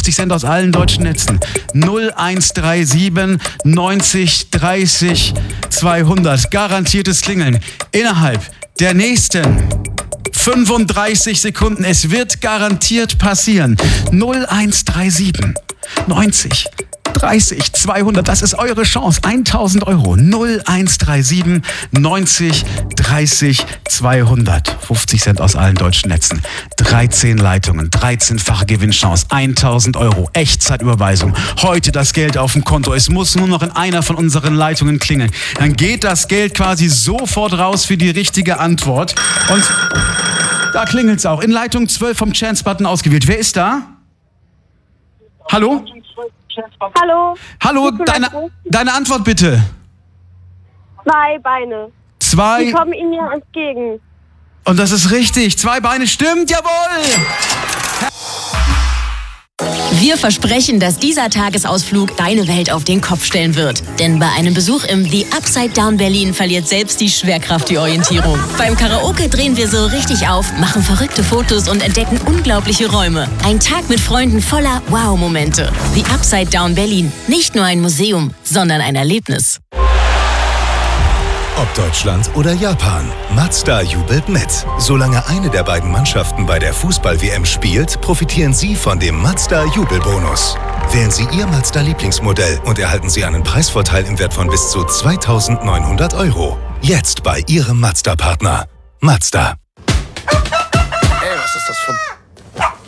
50 Cent aus allen deutschen Netzen. 0137 90 30 200. Garantiertes Klingeln. Innerhalb der nächsten 35 Sekunden. Es wird garantiert passieren. 0137 90 30 200. Das ist eure Chance. 1.000 Euro. 0137 90 30 200. 50 Cent aus allen deutschen Netzen. 13 Leitungen. 13-fache Gewinnchance. 1.000 Euro. Echtzeitüberweisung. Heute das Geld auf dem Konto. Es muss nur noch in einer von unseren Leitungen klingeln. Dann geht das Geld quasi sofort raus für die richtige Antwort. Und da klingelt's auch. In Leitung 12 vom Chance-Button ausgewählt. Wer ist da? Hallo? Hallo. Hallo, deine Antwort bitte. 2 Beine. 2. Die kommen Ihnen ja entgegen. Und das ist richtig. 2 Beine stimmt, jawohl. Wir versprechen, dass dieser Tagesausflug deine Welt auf den Kopf stellen wird. Denn bei einem Besuch im The Upside Down Berlin verliert selbst die Schwerkraft die Orientierung. Beim Karaoke drehen wir so richtig auf, machen verrückte Fotos und entdecken unglaubliche Räume. Ein Tag mit Freunden voller Wow-Momente. The Upside Down Berlin. Nicht nur ein Museum, sondern ein Erlebnis. Ob Deutschland oder Japan, Mazda jubelt mit. Solange eine der beiden Mannschaften bei der Fußball-WM spielt, profitieren Sie von dem Mazda-Jubelbonus. Wählen Sie Ihr Mazda-Lieblingsmodell und erhalten Sie einen Preisvorteil im Wert von bis zu 2.900 Euro. Jetzt bei Ihrem Mazda-Partner. Mazda. Ey, was ist das für ein